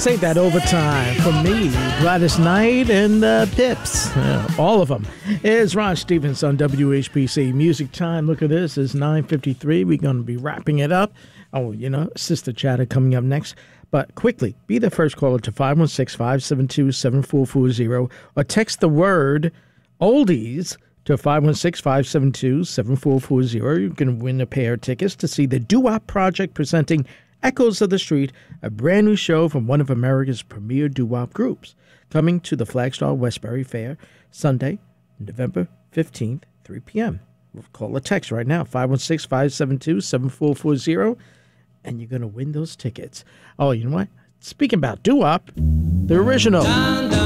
Say that overtime for me, Gladys Knight and Pips. All of them. It's Ron Stevens on WHBC Music Time. Look at this. It's 9:53. We're going to be wrapping it up. Oh, Sister Chatter coming up next. But quickly, be the first caller to 516-572-7440 or text the word oldies to 516-572-7440. You can win a pair of tickets to see the Doo-Wop Project presenting Echoes of the Street, a brand new show from one of America's premier doo-wop groups, coming to the Flagstar Westbury Fair Sunday, November 15th, 3 p.m. Call or text right now, 516-572-7440, and you're going to win those tickets. Oh, you know what? Speaking about doo-wop, the original.